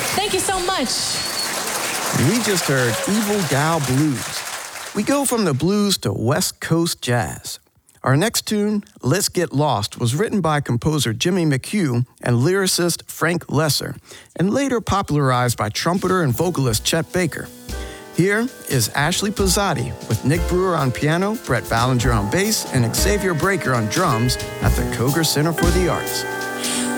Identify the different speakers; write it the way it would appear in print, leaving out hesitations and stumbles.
Speaker 1: Thank you so much.
Speaker 2: We just heard Evil Gal Blues. We go from the blues to West Coast jazz. Our next tune, Let's Get Lost, was written by composer Jimmy McHugh and lyricist Frank Lesser, and later popularized by trumpeter and vocalist Chet Baker. Here is Ashley Pizzati with Nick Brewer on piano, Brett Ballinger on bass, and Xavier Breaker on drums at the Koger Center for the Arts.